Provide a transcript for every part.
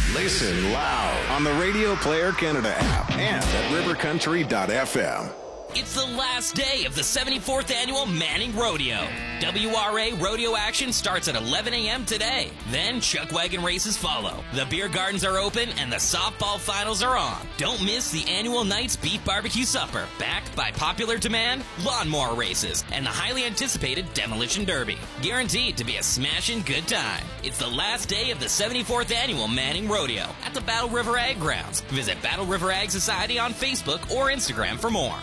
Listen loud on the Radio Player Canada app and at rivercountry.fm. It's the last day of the 74th Annual Manning Rodeo. WRA Rodeo action starts at 11 a.m. today. Then chuck wagon races follow. The beer gardens are open and the softball finals are on. Don't miss the annual Night's Beef Barbecue Supper, backed by popular demand, lawnmower races, and the highly anticipated Demolition Derby. Guaranteed to be a smashing good time. It's the last day of the 74th Annual Manning Rodeo at the Battle River Ag Grounds. Visit Battle River Ag Society on Facebook or Instagram for more.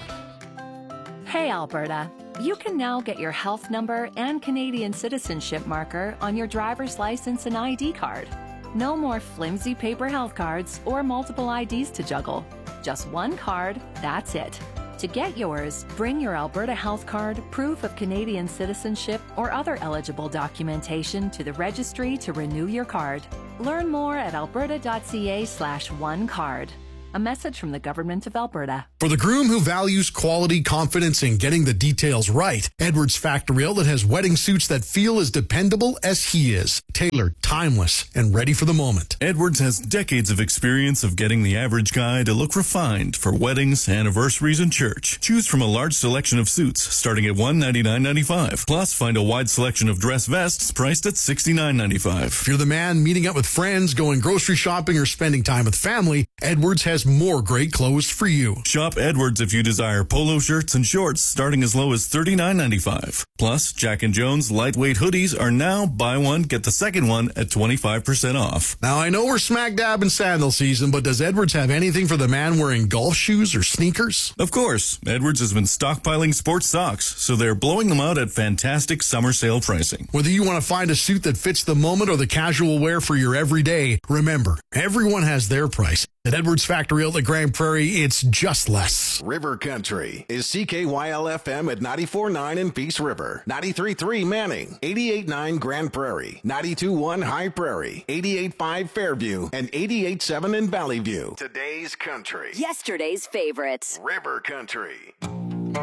Hey Alberta, you can now get your health number and Canadian citizenship marker on your driver's license and ID card. No more flimsy paper health cards or multiple IDs to juggle. Just one card, that's it. To get yours, bring your Alberta Health Card, proof of Canadian citizenship, or other eligible documentation to the registry to renew your card. Learn more at alberta.ca/onecard. A message from the Government of Alberta. For the groom who values quality, confidence, and getting the details right, Edwards Factory Outlet has wedding suits that feel as dependable as he is. Tailored, timeless, and ready for the moment. Edwards has decades of experience of getting the average guy to look refined for weddings, anniversaries, and church. Choose from a large selection of suits starting at $199.95. Plus, find a wide selection of dress vests priced at $69.95. If you're the man meeting up with friends, going grocery shopping, or spending time with family, Edwards has more great clothes for you. Shop Edwards if you desire polo shirts and shorts starting as low as $39.95. Plus, Jack & Jones lightweight hoodies are now buy one, get the second one at 25% off. Now, I know we're smack dab in sandal season, but does Edwards have anything for the man wearing golf shoes or sneakers? Of course. Edwards has been stockpiling sports socks, so they're blowing them out at fantastic summer sale pricing. Whether you want to find a suit that fits the moment or the casual wear for your everyday, remember, everyone has their price. At Edwards Factory Outlet Grand Prairie, it's just less. River Country is CKYL-FM at 94.9 in Peace River, 93.3 Manning, 88.9 Grand Prairie, 92.1 High Prairie, 88.5 Fairview, and 88.7 in Valley View. Today's country. Yesterday's favorites. River Country.